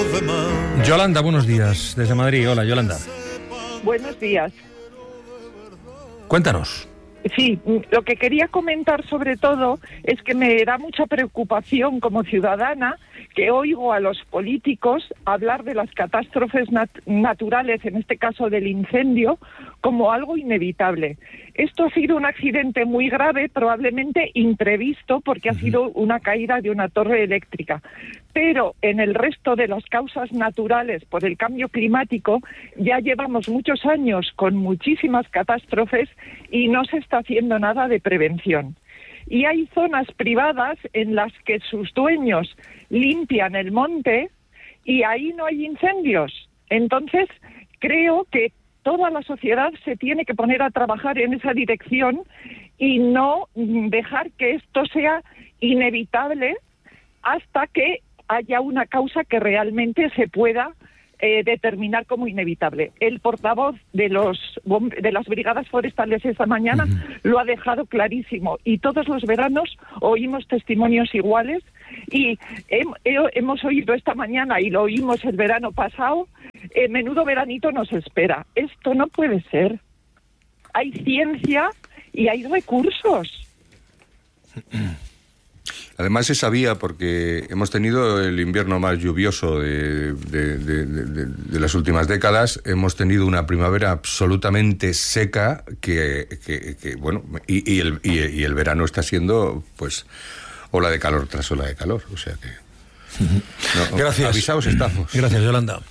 Yolanda, buenos días, desde Madrid. Hola, Yolanda. Buenos días. Cuéntanos. Sí, lo que quería comentar sobre todo es que me da mucha preocupación como ciudadana que oigo a los políticos hablar de las catástrofes naturales, en este caso del incendio, como algo inevitable. Esto ha sido un accidente muy grave, probablemente imprevisto, porque ha sido una caída de una torre eléctrica. Pero en el resto de las causas naturales por el cambio climático ya llevamos muchos años con muchísimas catástrofes y no se está haciendo nada de prevención. Y hay zonas privadas en las que sus dueños limpian el monte y ahí no hay incendios. Entonces, creo que toda la sociedad se tiene que poner a trabajar en esa dirección y no dejar que esto sea inevitable hasta que haya una causa que realmente se pueda determinar como inevitable. El portavoz de las brigadas forestales esta mañana lo ha dejado clarísimo y todos los veranos oímos testimonios iguales y hemos oído esta mañana y lo oímos el verano pasado. Menudo veranito nos espera. Esto no puede ser. Hay ciencia y hay recursos. Además se sabía porque hemos tenido el invierno más lluvioso de las últimas décadas, hemos tenido una primavera absolutamente seca que bueno, y el verano está siendo pues ola de calor tras ola de calor, o sea que no, gracias. Avisados estamos. Gracias, Yolanda.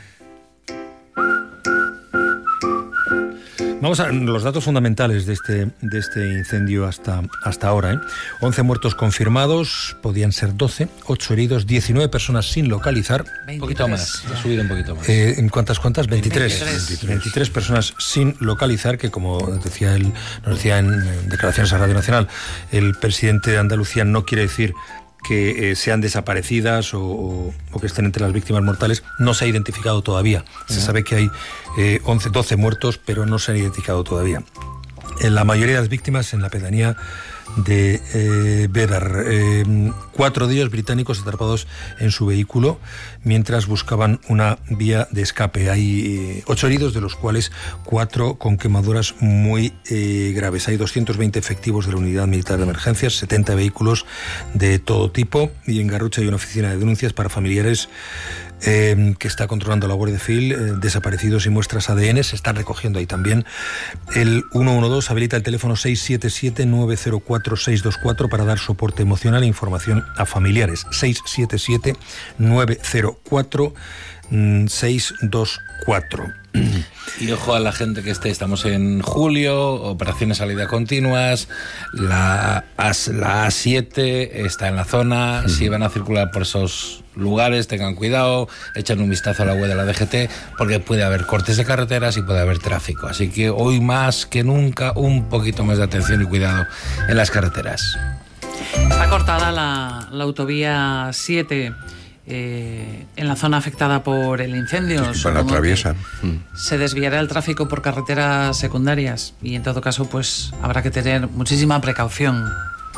Vamos a los datos fundamentales de este incendio hasta ahora. 11 muertos confirmados, podían ser 12, 8 heridos, 19 personas sin localizar. 23. Un poquito más, ha subido un poquito más. ¿En cuántas? 23 personas sin localizar, que como nos decía en declaraciones a Radio Nacional, el presidente de Andalucía no quiere decir que sean desaparecidas o que estén entre las víctimas mortales. No se ha identificado todavía. Se sabe que hay 12 muertos, pero no se han identificado todavía. La mayoría de las víctimas en la pedanía de Bédar. 4 de ellos británicos atrapados en su vehículo mientras buscaban una vía de escape. Hay 8 heridos, de los cuales 4 con quemaduras muy graves. Hay 220 efectivos de la Unidad Militar de Emergencias, 70 vehículos de todo tipo, y en Garrucha hay una oficina de denuncias para familiares que está controlando la Guardia Civil, desaparecidos y muestras ADN. Se están recogiendo ahí también. El 112 habilita el teléfono 677-904-624 para dar soporte emocional e información a familiares. 677-904-624. Y ojo a la gente que estamos en julio, operaciones salida continuas, la A7 está en la zona, si van a circular por esos lugares, tengan cuidado, echen un vistazo a la web de la DGT, porque puede haber cortes de carreteras y puede haber tráfico, así que hoy más que nunca un poquito más de atención y cuidado en las carreteras. Está cortada la autovía 7 en la zona afectada por el incendio. Para la traviesa. Se desviará el tráfico por carreteras secundarias y en todo caso pues habrá que tener muchísima precaución.